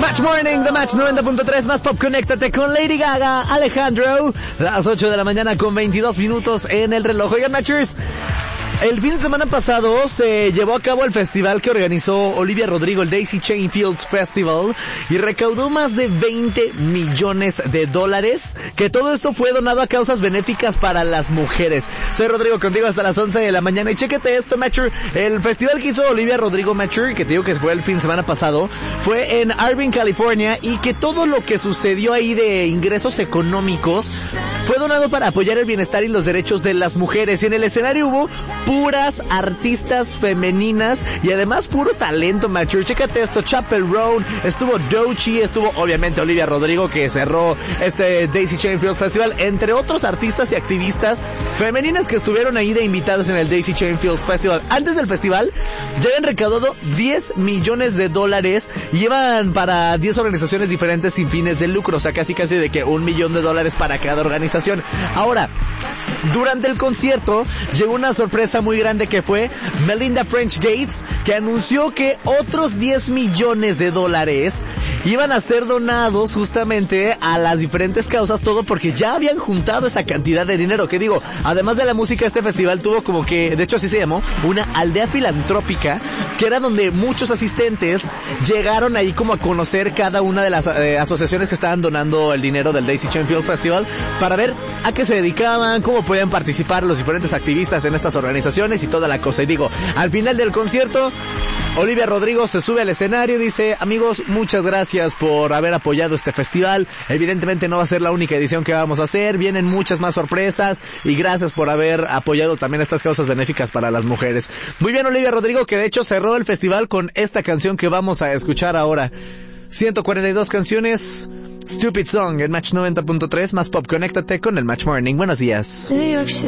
Match Morning, The Match 90.3, más pop, conéctate con Lady Gaga, Alejandro, las 8 de la mañana con 22 minutos en el reloj. Oigan, Matchers, el fin de semana pasado se llevó a cabo el festival que organizó Olivia Rodrigo, el Daisy Chain Fields Festival, y recaudó más de $20 millones, que todo esto fue donado a causas benéficas para las mujeres. Soy Rodrigo, contigo hasta las 11 de la mañana, y chéquete esto, Matcher, el festival que hizo Olivia Rodrigo, Matcher, que te digo que fue el fin de semana pasado, fue en Irvine, California, y que todo lo que sucedió ahí de ingresos económicos fue donado para apoyar el bienestar y los derechos de las mujeres. Y en el escenario hubo puras artistas femeninas y además puro talento, macho. Chécate esto, Chappell Roan, estuvo Doechii, estuvo obviamente Olivia Rodrigo, que cerró este Daisy Chain Fields Festival, entre otros artistas y activistas femeninas que estuvieron ahí de invitadas en el Daisy Chain Fields Festival. Antes del festival ya habían recaudado $10 millones y llevan para 10 organizaciones diferentes sin fines de lucro, o sea, casi de que $1 millón para cada organización. Ahora, durante el concierto llegó una sorpresa muy grande, que fue Melinda French Gates, que anunció que otros $10 millones iban a ser donados justamente a las diferentes causas, todo porque ya habían juntado esa cantidad de dinero. Que digo, además de la música, este festival tuvo como que, de hecho así se llamó, una aldea filantrópica, que era donde muchos asistentes llegaron ahí como a conocer cada una de las asociaciones que estaban donando el dinero del Daisy Chain Fields Festival, para ver a qué se dedicaban, cómo podían participar los diferentes activistas en estas organizaciones y toda la cosa. Y digo, al final del concierto, Olivia Rodrigo se sube al escenario y dice: amigos, muchas gracias por haber apoyado este festival. Evidentemente no va a ser la única edición que vamos a hacer, vienen muchas más sorpresas, y gracias por haber apoyado también estas causas benéficas para las mujeres. Muy bien, Olivia Rodrigo, que de hecho cerró el festival con esta canción que vamos a escuchar ahora. 142 canciones, Stupid Song, en Match 90.3, más pop, conéctate con el Match Morning. Buenos días.